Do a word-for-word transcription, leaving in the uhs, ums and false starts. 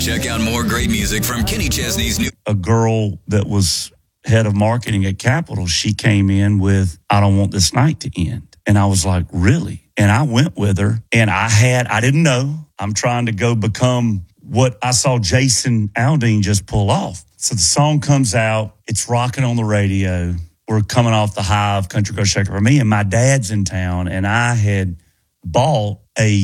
Check out more great music from Kenny Chesney's new... A girl that was head of marketing at Capitol, she came in with, I don't want this night to end. And I was like, really? And I went with her, and I had, I didn't know. I'm trying to go become what I saw Jason Aldean just pull off. So the song comes out, it's rocking on the radio. We're coming off the high of Country Girl Shake It For Me, and my dad's in town, and I had bought a